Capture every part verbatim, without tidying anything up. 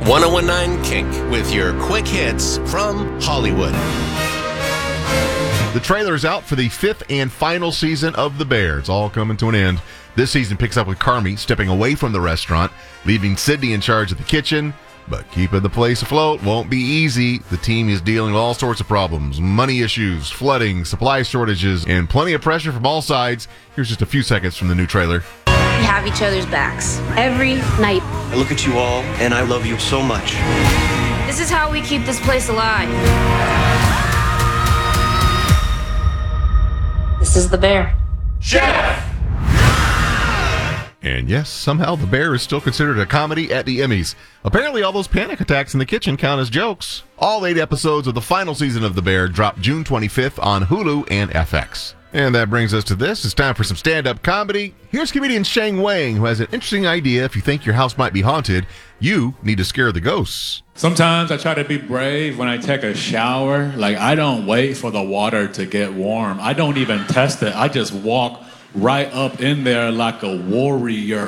ten point nine Kink with your quick hits from Hollywood. The trailer's out for the fifth and final season of The Bear. It's all coming to an end. This season picks up with Carmy stepping away from the restaurant, leaving Sydney in charge of the kitchen. But keeping the place afloat won't be easy. The team is dealing with all sorts of problems, money issues, flooding, supply shortages, and plenty of pressure from all sides. Here's just a few seconds from the new trailer. We have each other's backs every night. I look at you all, and I love you so much. This is how we keep this place alive. This is The Bear. Chef! And yes, somehow The Bear is still considered a comedy at the Emmys. Apparently all those panic attacks in the kitchen count as jokes. All eight episodes of the final season of The Bear drop June twenty-fifth on Hulu and F X. And that brings us to this. It's time for some stand-up comedy. Here's comedian Sheng Wang, who has an interesting idea. If you think your house might be haunted, you need to scare the ghosts. Sometimes I try to be brave when I take a shower. Like, I don't wait for the water to get warm. I don't even test it. I just walk right up in there like a warrior.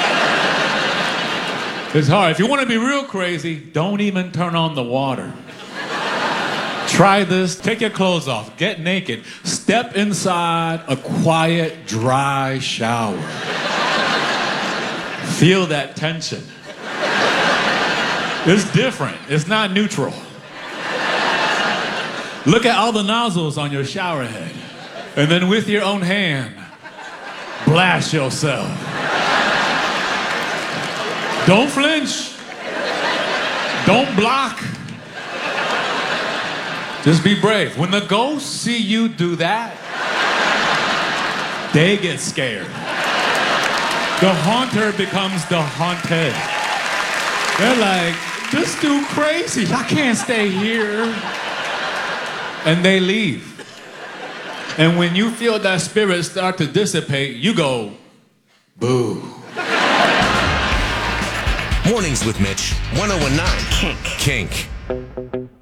It's hard. If you want to be real crazy, don't even turn on the water. Try this. Take your clothes off. Get naked. Step inside a quiet, dry shower. Feel that tension. It's different. It's not neutral. Look at all the nozzles on your shower head. And then with your own hand, blast yourself. Don't flinch. Don't block. Just be brave. When the ghosts see you do that, they get scared. The haunter becomes the haunted. They're like, this dude crazy. I can't stay here. And they leave. And when you feel that spirit start to dissipate, you go, boo. Mornings with Mitch, ten nineteen Kink. Kink.